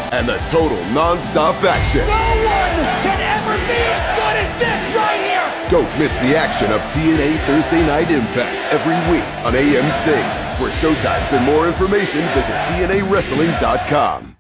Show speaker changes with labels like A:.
A: and the total non-stop action.
B: No one can ever be as good as this right here!
A: Don't miss the action of TNA Thursday Night Impact every week on AMC. For showtimes and more information, visit TNAWrestling.com.